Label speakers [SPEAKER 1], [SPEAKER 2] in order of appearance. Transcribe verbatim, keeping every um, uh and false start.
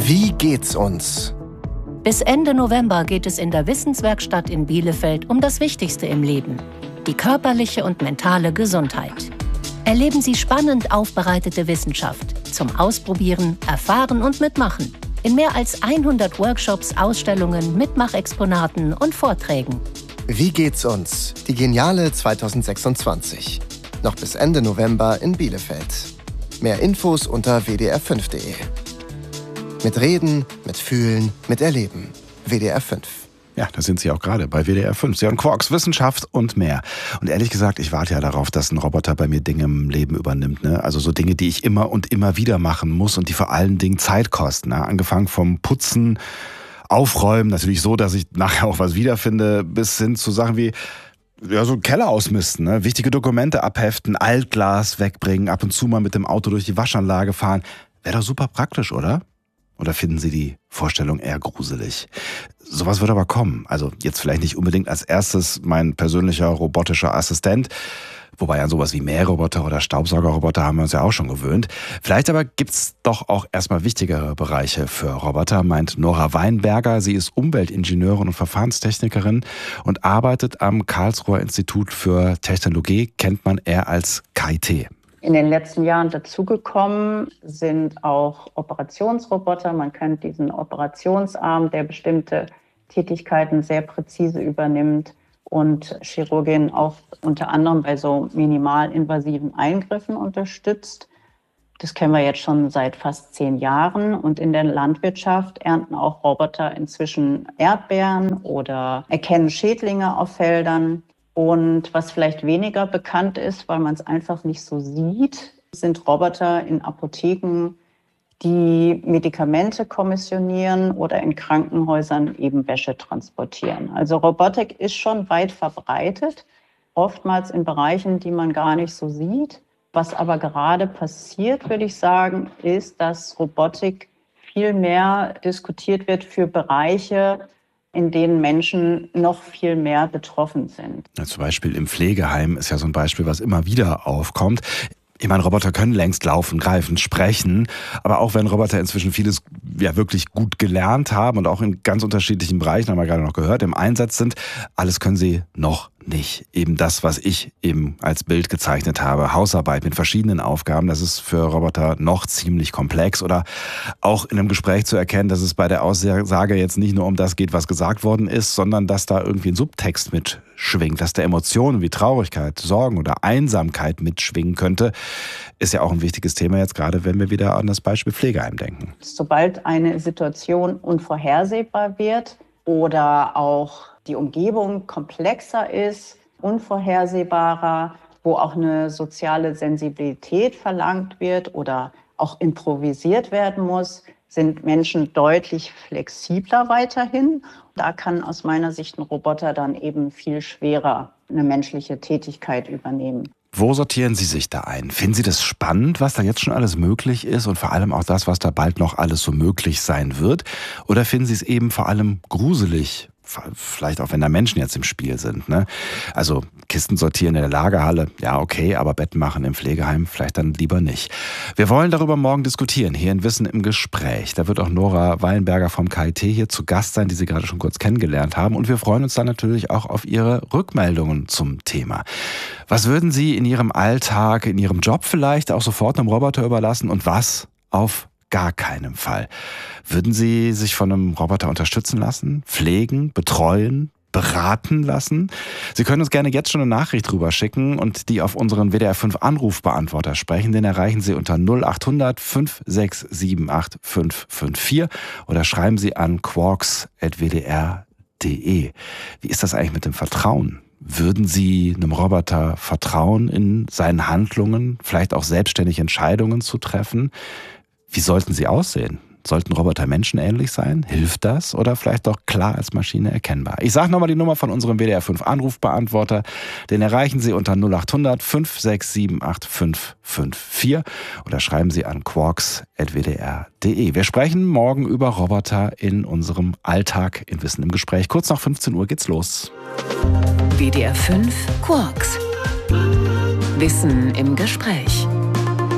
[SPEAKER 1] Wie geht's uns?
[SPEAKER 2] Bis Ende November geht es in der Wissenswerkstatt in Bielefeld um das Wichtigste im Leben: die körperliche und mentale Gesundheit. Erleben Sie spannend aufbereitete Wissenschaft zum Ausprobieren, Erfahren und Mitmachen. In mehr als hundert Workshops, Ausstellungen, Mitmachexponaten und Vorträgen.
[SPEAKER 1] Wie geht's uns? Die Geniale zwanzig sechsundzwanzig. Noch bis Ende November in Bielefeld. Mehr Infos unter w d r fünf punkt d e. Mit Reden, mit Fühlen, mit Erleben. W D R fünf.
[SPEAKER 3] Ja, da sind Sie auch gerade bei W D R fünf. Sie hören Quarks, Wissenschaft und mehr. Und ehrlich gesagt, ich warte ja darauf, dass ein Roboter bei mir Dinge im Leben übernimmt. Ne? Also so Dinge, die ich immer und immer wieder machen muss und die vor allen Dingen Zeit kosten. Ne? Angefangen vom Putzen, Aufräumen, natürlich so, dass ich nachher auch was wiederfinde, bis hin zu Sachen wie ja, so einen Keller ausmisten, ne? Wichtige Dokumente abheften, Altglas wegbringen, ab und zu mal mit dem Auto durch die Waschanlage fahren. Wäre doch super praktisch, oder? Oder finden Sie die Vorstellung eher gruselig? Sowas wird aber kommen. Also jetzt vielleicht nicht unbedingt als erstes mein persönlicher robotischer Assistent. Wobei an sowas wie Mähroboter oder Staubsaugerroboter haben wir uns ja auch schon gewöhnt. Vielleicht aber gibt's doch auch erstmal wichtigere Bereiche für Roboter, meint Nora Weinberger. Sie ist Umweltingenieurin und Verfahrenstechnikerin und arbeitet am Karlsruher Institut für Technologie, kennt man eher als K I T.
[SPEAKER 4] In den letzten Jahren dazugekommen sind auch Operationsroboter. Man kennt diesen Operationsarm, der bestimmte Tätigkeiten sehr präzise übernimmt und Chirurgien auch unter anderem bei so minimalinvasiven Eingriffen unterstützt. Das kennen wir jetzt schon seit fast zehn Jahren. Und in der Landwirtschaft ernten auch Roboter inzwischen Erdbeeren oder erkennen Schädlinge auf Feldern. Und was vielleicht weniger bekannt ist, weil man es einfach nicht so sieht, sind Roboter in Apotheken, die Medikamente kommissionieren oder in Krankenhäusern eben Wäsche transportieren. Also Robotik ist schon weit verbreitet, oftmals in Bereichen, die man gar nicht so sieht. Was aber gerade passiert, würde ich sagen, ist, dass Robotik viel mehr diskutiert wird für Bereiche, in denen Menschen noch viel mehr betroffen sind.
[SPEAKER 3] Ja, zum Beispiel im Pflegeheim ist ja so ein Beispiel, was immer wieder aufkommt. Ich meine, Roboter können längst laufen, greifen, sprechen, aber auch wenn Roboter inzwischen vieles ja wirklich gut gelernt haben und auch in ganz unterschiedlichen Bereichen, haben wir gerade noch gehört, im Einsatz sind, alles können sie noch nicht. Eben das, was ich eben als Bild gezeichnet habe, Hausarbeit mit verschiedenen Aufgaben, das ist für Roboter noch ziemlich komplex. Oder auch in einem Gespräch zu erkennen, dass es bei der Aussage jetzt nicht nur um das geht, was gesagt worden ist, sondern dass da irgendwie ein Subtext mitschwingt, dass da Emotionen wie Traurigkeit, Sorgen oder Einsamkeit mitschwingen könnte, ist ja auch ein wichtiges Thema jetzt, gerade wenn wir wieder an das Beispiel Pflegeheim denken.
[SPEAKER 4] Sobald eine Situation unvorhersehbar wird oder auch die Umgebung komplexer ist, unvorhersehbarer, wo auch eine soziale Sensibilität verlangt wird oder auch improvisiert werden muss, sind Menschen deutlich flexibler weiterhin. Da kann aus meiner Sicht ein Roboter dann eben viel schwerer eine menschliche Tätigkeit übernehmen.
[SPEAKER 3] Wo sortieren Sie sich da ein? Finden Sie das spannend, was da jetzt schon alles möglich ist und vor allem auch das, was da bald noch alles so möglich sein wird? Oder finden Sie es eben vor allem gruselig? Vielleicht auch, wenn da Menschen jetzt im Spiel sind, ne? Also Kisten sortieren in der Lagerhalle, ja okay, aber Bett machen im Pflegeheim vielleicht dann lieber nicht. Wir wollen darüber morgen diskutieren, hier in Wissen im Gespräch. Da wird auch Nora Weinberger vom K I T hier zu Gast sein, die Sie gerade schon kurz kennengelernt haben. Und wir freuen uns dann natürlich auch auf Ihre Rückmeldungen zum Thema. Was würden Sie in Ihrem Alltag, in Ihrem Job vielleicht auch sofort einem Roboter überlassen und was auf gar keinen Fall? Würden Sie sich von einem Roboter unterstützen lassen, pflegen, betreuen, beraten lassen? Sie können uns gerne jetzt schon eine Nachricht drüber schicken und die auf unseren W D R fünf Anrufbeantworter sprechen. Den erreichen Sie unter null acht hundert fünf sechs sieben acht fünf fünf vier oder schreiben Sie an quarks at w d r punkt d e. Wie ist das eigentlich mit dem Vertrauen? Würden Sie einem Roboter vertrauen, in seinen Handlungen, vielleicht auch selbstständig Entscheidungen zu treffen? Wie sollten sie aussehen? Sollten Roboter menschenähnlich sein? Hilft das? Oder vielleicht doch klar als Maschine erkennbar? Ich sage nochmal die Nummer von unserem W D R fünf Anrufbeantworter. Den erreichen Sie unter null acht hundert fünf sechs sieben acht fünf fünf vier oder schreiben Sie an quarks at w d r punkt d e. Wir sprechen morgen über Roboter in unserem Alltag in Wissen im Gespräch. Kurz nach fünfzehn Uhr geht's los.
[SPEAKER 5] W D R fünf Quarks. Wissen im Gespräch.